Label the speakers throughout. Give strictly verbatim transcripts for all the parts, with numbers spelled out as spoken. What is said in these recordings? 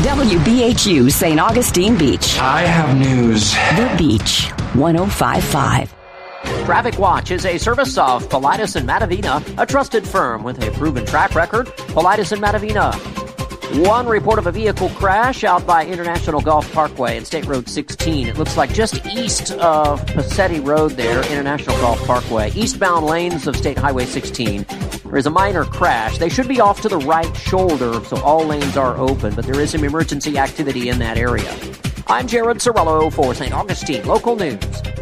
Speaker 1: W B H U Saint Augustine Beach.
Speaker 2: I have news.
Speaker 1: The Beach, one oh five point five.
Speaker 3: Traffic Watch is a service of Paulides and Matavina, a trusted firm with a proven track record. Paulides and Matavina. One report of a vehicle crash out by International Golf Parkway and State Road sixteen. It looks like just east of Passetti Road there, International Golf Parkway. Eastbound lanes of State Highway sixteen. There is a minor crash. They should be off to the right shoulder, so all lanes are open, but there is some emergency activity in that area. I'm Jared Sorello for Saint Augustine Local News.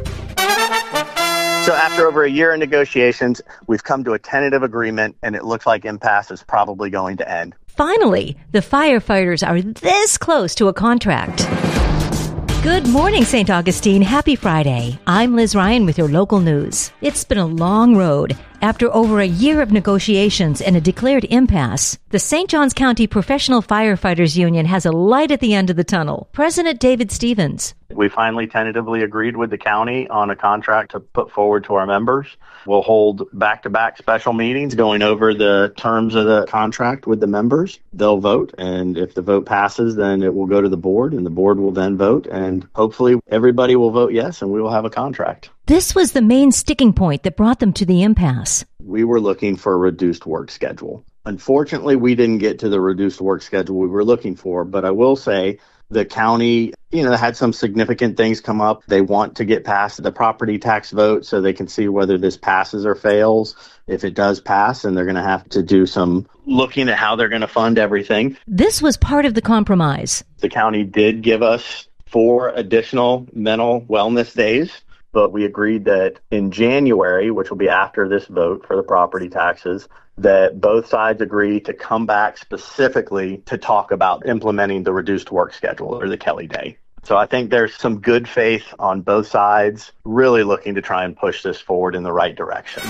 Speaker 4: So after over a year of negotiations, we've come to a tentative agreement, and it looks like impasse is probably going to end.
Speaker 5: Finally, the firefighters are this close to a contract. Good morning, Saint Augustine. Happy Friday. I'm Liz Ryan with your local news. It's been a long road. After over a year of negotiations and a declared impasse, the Saint Johns County Professional Firefighters Union has a light at the end of the tunnel. President David Stevens.
Speaker 4: We finally tentatively agreed with the county on a contract to put forward to our members. We'll hold back-to-back special meetings going over the terms of the contract with the members. They'll vote, and if the vote passes, then it will go to the board, and the board will then vote, and hopefully everybody will vote yes, and we will have a contract.
Speaker 5: This was the main sticking point that brought them to the impasse.
Speaker 4: We were looking for a reduced work schedule. Unfortunately, we didn't get to the reduced work schedule we were looking for, but I will say the county, you know, had some significant things come up. They want to get past the property tax vote so they can see whether this passes or fails. If it does pass, then they're going to have to do some looking at how they're going to fund everything.
Speaker 5: This was part of the compromise.
Speaker 4: The county did give us four additional mental wellness days, but we agreed that in January, which will be after this vote for the property taxes, that both sides agree to come back specifically to talk about implementing the reduced work schedule or the Kelly Day. So I think there's some good faith on both sides, really looking to try and push this forward in the right direction.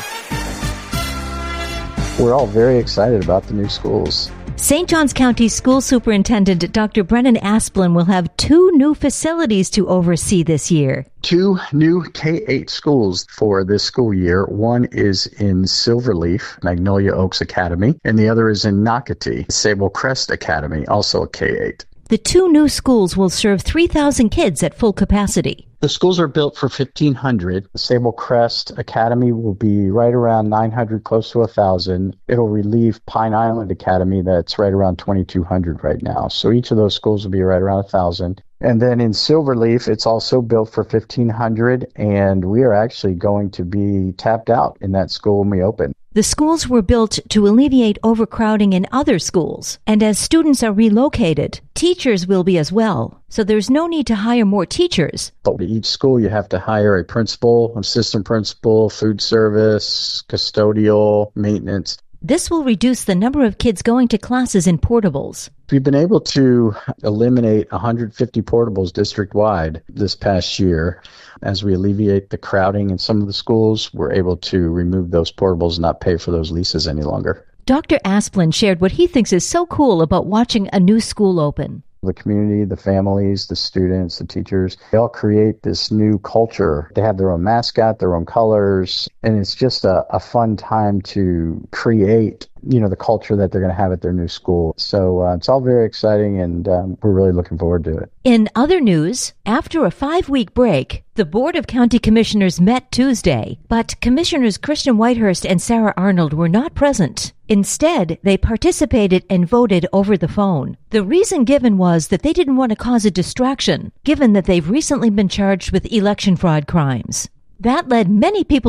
Speaker 6: We're all very excited about the new schools.
Speaker 5: Saint Johns County School Superintendent Doctor Brennan Asplin will have two new facilities to oversee this year.
Speaker 6: Two new K eight schools for this school year. One is in Silverleaf, Magnolia Oaks Academy, and the other is in Nocatee, Sable Crest Academy, also a K eight.
Speaker 5: The two new schools will serve three thousand kids at full capacity.
Speaker 6: The schools are built for fifteen hundred. The Sable Crest Academy will be right around nine hundred, close to one thousand. It'll relieve Pine Island Academy that's right around twenty-two hundred right now. So each of those schools will be right around one thousand. And then in Silverleaf, it's also built for fifteen hundred, and we are actually going to be tapped out in that school when we open.
Speaker 5: The schools were built to alleviate overcrowding in other schools, and as students are relocated, teachers will be as well. So there's no need to hire more teachers.
Speaker 6: But each school, you have to hire a principal, assistant principal, food service, custodial, maintenance.
Speaker 5: This will reduce the number of kids going to classes in portables.
Speaker 6: We've been able to eliminate one hundred fifty portables district-wide this past year. As we alleviate the crowding in some of the schools, we're able to remove those portables and not pay for those leases any longer.
Speaker 5: Doctor Asplin shared what he thinks is so cool about watching a new school open.
Speaker 6: The community, the families, the students, the teachers, they all create this new culture. They have their own mascot, their own colors, and it's just a, a fun time to create, you know, the culture that they're going to have at their new school. So uh, it's all very exciting, and um, we're really looking forward to it.
Speaker 5: In other news, after a five-week break, the Board of County Commissioners met Tuesday, but Commissioners Christian Whitehurst and Sarah Arnold were not present. Instead, they participated and voted over the phone. The reason given was that they didn't want to cause a distraction, given that they've recently been charged with election fraud crimes. That led many people